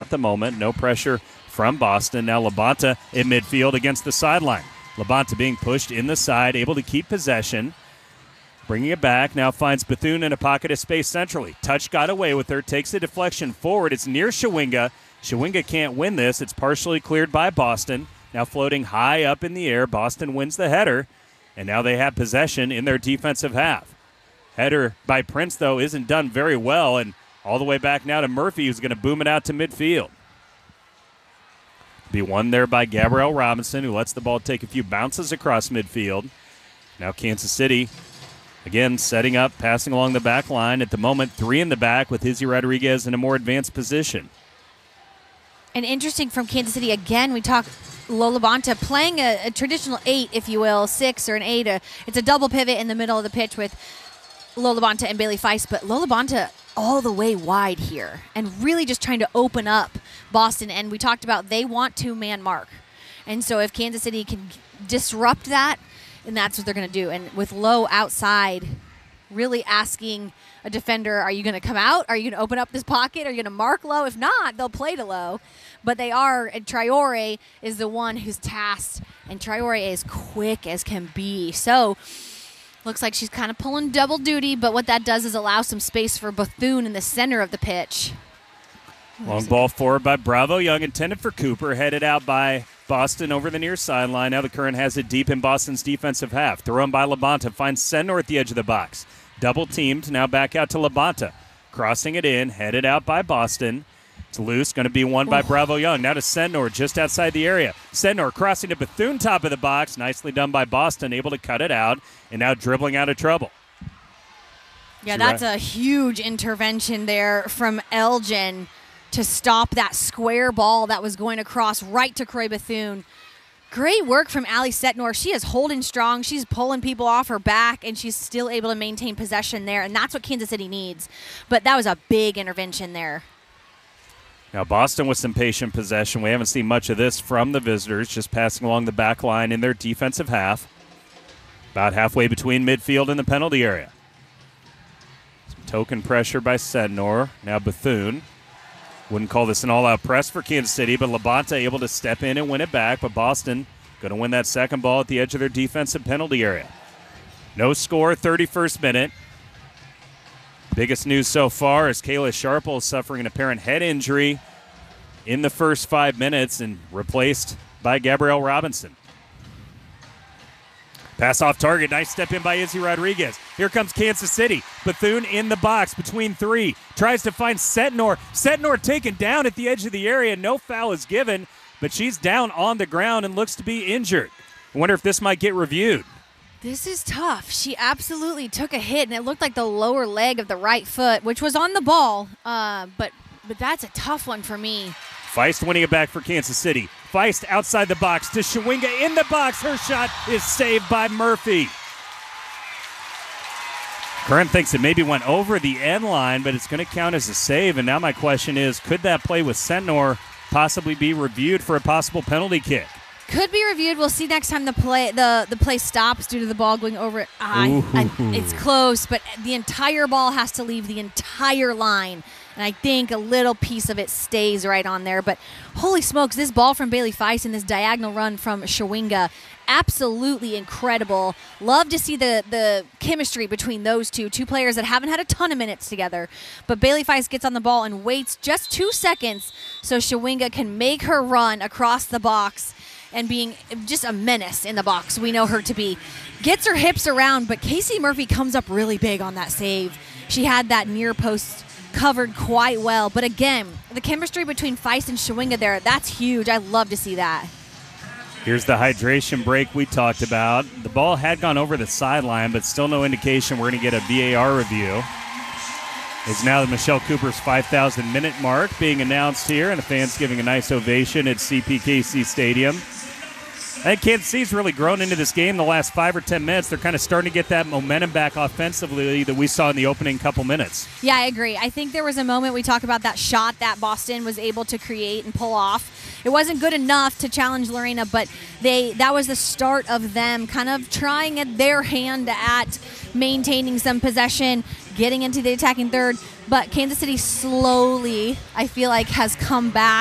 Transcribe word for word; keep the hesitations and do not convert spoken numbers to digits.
at the moment. No pressure from Boston. Now Labonte in midfield against the sideline. Labonte being pushed in the side, able to keep possession. Bringing it back, now finds Bethune in a pocket of space centrally. Touch got away with her, takes a deflection forward. It's near Shawinga. Shawinga can't win this. It's partially cleared by Boston. Now floating high up in the air. Boston wins the header, and now they have possession in their defensive half. Header by Prince, though, isn't done very well, and all the way back now to Murphy, who's going to boom it out to midfield. Be won there by Gabrielle Robinson, who lets the ball take a few bounces across midfield. Now Kansas City, again, setting up, passing along the back line. At the moment, three in the back with Izzy Rodriguez in a more advanced position. And interesting from Kansas City, again, we talk Lola Bonta playing a, a traditional eight, if you will, six or an eight. A, it's a double pivot in the middle of the pitch with Lola Bonta and Bailey Feist, but Lola Bonta all the way wide here and really just trying to open up Boston. And we talked about they want to man mark. And so if Kansas City can disrupt that, and that's what they're going to do. And with Lowe outside, really asking a defender, are you going to come out? Are you going to open up this pocket? Are you going to mark Lowe? If not, they'll play to Lowe. But they are, and Traore is the one who's tasked, and Traore is quick as can be. So looks like she's kind of pulling double duty, but what that does is allow some space for Bethune in the center of the pitch. Long ball forward by Bravo Young, intended for Cooper, headed out by Boston over the near sideline. Now the Current has it deep in Boston's defensive half. Thrown by Labonte, finds Senor at the edge of the box. Double teamed, now back out to Labonte. Crossing it in, headed out by Boston. It's loose, going to be won by Bravo Young. Now to Senor, just outside the area. Senor crossing to Bethune, top of the box. Nicely done by Boston, able to cut it out, and now dribbling out of trouble. Yeah, that's a huge intervention there from Elgin to stop that square ball that was going across right to Croy Bethune. Great work from Allie Setnor. She is holding strong. She's pulling people off her back, and she's still able to maintain possession there, and that's what Kansas City needs. But that was a big intervention there. Now Boston with some patient possession. We haven't seen much of this from the visitors, just passing along the back line in their defensive half. About halfway between midfield and the penalty area. Some token pressure by Sednor. Now Bethune. Wouldn't call this an all-out press for Kansas City, but Labonte able to step in and win it back. But Boston going to win that second ball at the edge of their defensive penalty area. No score, thirty-first minute. Biggest news so far is Kayla Sharple suffering an apparent head injury in the first five minutes and replaced by Gabrielle Robinson. Pass off target. Nice step in by Izzy Rodriguez. Here comes Kansas City. Bethune in the box between three. Tries to find Setnor. Setnor taken down at the edge of the area. No foul is given, but she's down on the ground and looks to be injured. I wonder if this might get reviewed. This is tough. She absolutely took a hit, and it looked like the lower leg of the right foot, which was on the ball, uh, but but that's a tough one for me. Feist winning it back for Kansas City. Feist outside the box to Shawinga in the box. Her shot is saved by Murphy. Curran thinks it maybe went over the end line, but it's going to count as a save. And now my question is, could that play with Senor possibly be reviewed for a possible penalty kick? Could be reviewed. We'll see next time the play the, the play stops due to the ball going over. I, I, it's close, but the entire ball has to leave the entire line. And I think a little piece of it stays right on there. But holy smokes, this ball from Bailey Feist and this diagonal run from Shawinga, absolutely incredible. Love to see the, the chemistry between those two, two players that haven't had a ton of minutes together. But Bailey Feist gets on the ball and waits just two seconds so Shawinga can make her run across the box and being just a menace in the box. We know her to be. Gets her hips around, but Casey Murphy comes up really big on that save. She had that near post covered quite well. But again, the chemistry between Feist and Shawinga there, that's huge. I love to see that. Here's the hydration break we talked about. The ball had gone over the sideline, but still no indication we're going to get a V A R review. It's now the Michelle Cooper's five thousand minute mark being announced here, and the fans giving a nice ovation at C P K C Stadium. I think Kansas City's really grown into this game the last five or ten minutes. They're kind of starting to get that momentum back offensively that we saw in the opening couple minutes. Yeah, I agree. I think there was a moment we talked about that shot that Boston was able to create and pull off. It wasn't good enough to challenge Lorena, but they that was the start of them kind of trying at their hand at maintaining some possession, getting into the attacking third. But Kansas City slowly, I feel like, has come back.